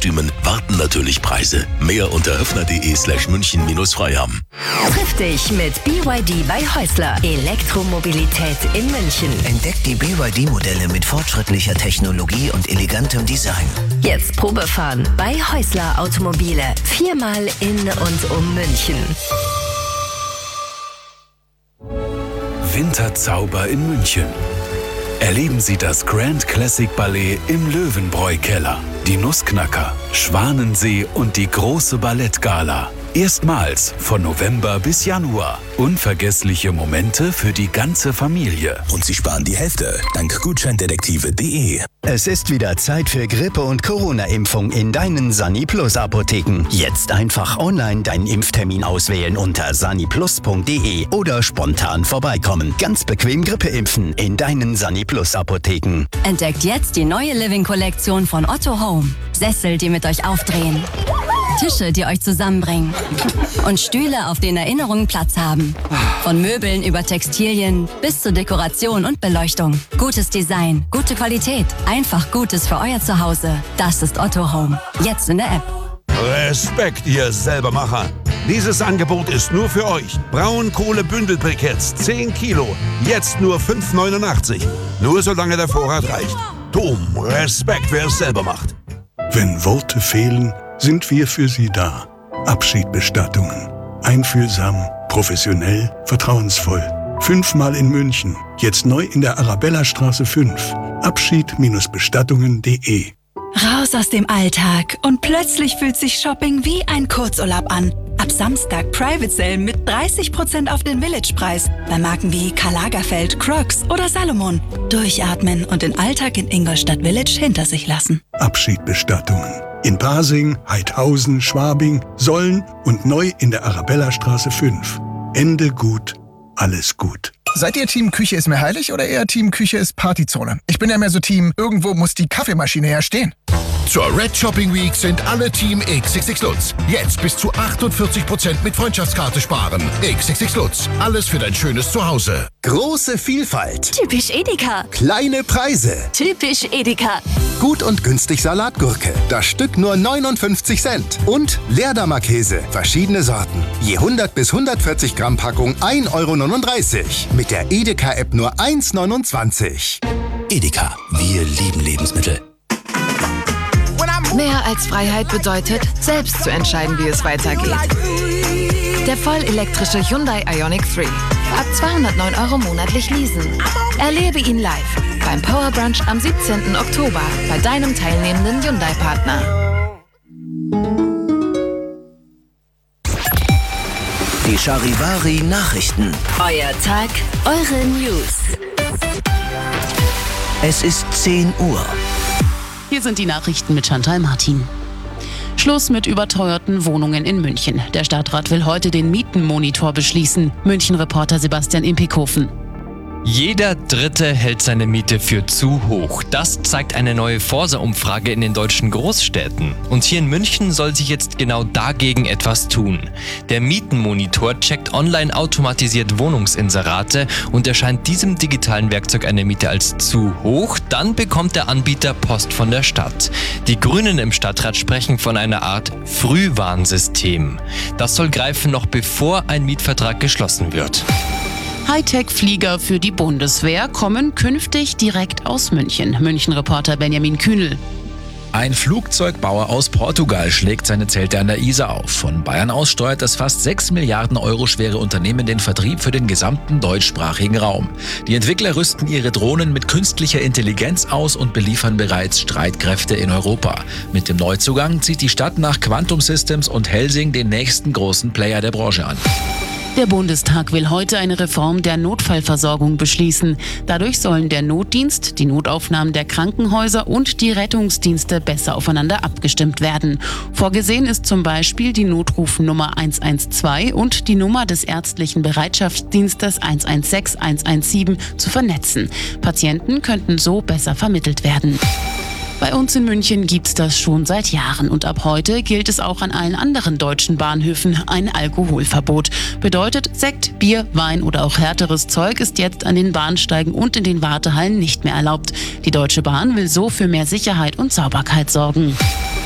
Kostümen warten natürlich Preise. Mehr unter höfner.de/München-Freihaben. Triff dich mit BYD bei Häusler. Elektromobilität in München. Entdeckt die BYD-Modelle mit fortschrittlicher Technologie und elegantem Design. Jetzt Probefahren bei Häusler Automobile. 4-mal in und um München. Winterzauber in München. Erleben Sie das Grand Classic Ballet im Löwenbräu-Keller, die Nussknacker, Schwanensee und die große Ballettgala. Erstmals von November bis Januar. Unvergessliche Momente für die ganze Familie. Und Sie sparen die Hälfte dank Gutscheindetektive.de. Es ist wieder Zeit für Grippe- und Corona-Impfung in deinen Sani-Plus-Apotheken. Jetzt einfach online deinen Impftermin auswählen unter saniplus.de oder spontan vorbeikommen. Ganz bequem Grippe impfen in deinen Sani-Plus-Apotheken. Entdeckt jetzt die neue Living-Kollektion von Otto Home. Sessel, die mit euch aufdrehen. Tische, die euch zusammenbringen. Und Stühle, auf denen Erinnerungen Platz haben. Von Möbeln über Textilien bis zur Dekoration und Beleuchtung. Gutes Design, gute Qualität. Einfach Gutes für euer Zuhause. Das ist Otto Home. Jetzt in der App. Respekt, ihr Selbermacher. Dieses Angebot ist nur für euch. Braunkohle-Bündelbriketts, 10 Kilo. Jetzt nur 5,89. Nur solange der Vorrat reicht. Dom, Respekt, wer es selber macht. Wenn Worte fehlen, sind wir für Sie da. Abschiedbestattungen. Einfühlsam, professionell, vertrauensvoll. 5-mal in München. Jetzt neu in der Arabellastraße 5. Abschied-bestattungen.de. Raus aus dem Alltag und plötzlich fühlt sich Shopping wie ein Kurzurlaub an. Ab Samstag Private Sale mit 30% auf den Village-Preis. Bei Marken wie Karl Lagerfeld, Crocs oder Salomon. Durchatmen und den Alltag in Ingolstadt Village hinter sich lassen. Abschiedbestattungen. In Pasing, Heidhausen, Schwabing, Solln und neu in der Arabellastraße 5. Ende gut, alles gut. Seid ihr Team Küche ist mir heilig oder eher Team Küche ist Partyzone? Ich bin ja mehr so Team, irgendwo muss die Kaffeemaschine ja stehen. Zur Red Shopping Week sind alle Team XXX Lutz. Jetzt bis zu 48% mit Freundschaftskarte sparen. XXX Lutz. Alles für dein schönes Zuhause. Große Vielfalt. Typisch Edeka. Kleine Preise. Typisch Edeka. Gut und günstig Salatgurke. Das Stück nur 59 Cent. Und Leerdammer Käse. Verschiedene Sorten. Je 100 bis 140 Gramm Packung 1,39 €. Mit der Edeka-App nur 1,29 €. Edeka, wir lieben Lebensmittel. Mehr als Freiheit bedeutet, selbst zu entscheiden, wie es weitergeht. Der vollelektrische Hyundai Ioniq 3. Ab 209 € monatlich leasen. Erlebe ihn live beim Power Brunch am 17. Oktober bei deinem teilnehmenden Hyundai-Partner. Die Charivari-Nachrichten. Euer Tag, eure News. Es ist 10 Uhr. Hier sind die Nachrichten mit Chantal Martin. Schluss mit überteuerten Wohnungen in München. Der Stadtrat will heute den Mietenmonitor beschließen. München-Reporter Sebastian Impikhofen. Jeder Dritte hält seine Miete für zu hoch. Das zeigt eine neue Forsa-Umfrage in den deutschen Großstädten. Und hier in München soll sich jetzt genau dagegen etwas tun. Der Mietenmonitor checkt online automatisiert Wohnungsinserate und erscheint diesem digitalen Werkzeug eine Miete als zu hoch, dann bekommt der Anbieter Post von der Stadt. Die Grünen im Stadtrat sprechen von einer Art Frühwarnsystem. Das soll greifen, noch bevor ein Mietvertrag geschlossen wird. Hightech-Flieger für die Bundeswehr kommen künftig direkt aus München. München-Reporter Benjamin Kühnel. Ein Flugzeugbauer aus Portugal schlägt seine Zelte an der Isar auf. Von Bayern aus steuert das fast 6 Milliarden € schwere Unternehmen den Vertrieb für den gesamten deutschsprachigen Raum. Die Entwickler rüsten ihre Drohnen mit künstlicher Intelligenz aus und beliefern bereits Streitkräfte in Europa. Mit dem Neuzugang zieht die Stadt nach Quantum Systems und Helsing den nächsten großen Player der Branche an. Der Bundestag will heute eine Reform der Notfallversorgung beschließen. Dadurch sollen der Notdienst, die Notaufnahmen der Krankenhäuser und die Rettungsdienste besser aufeinander abgestimmt werden. Vorgesehen ist zum Beispiel die Notrufnummer 112 und die Nummer des ärztlichen Bereitschaftsdienstes 116 117 zu vernetzen. Patienten könnten so besser vermittelt werden. Bei uns in München gibt's das schon seit Jahren und ab heute gilt es auch an allen anderen deutschen Bahnhöfen ein Alkoholverbot. Bedeutet, Sekt, Bier, Wein oder auch härteres Zeug ist jetzt an den Bahnsteigen und in den Wartehallen nicht mehr erlaubt. Die Deutsche Bahn will so für mehr Sicherheit und Sauberkeit sorgen.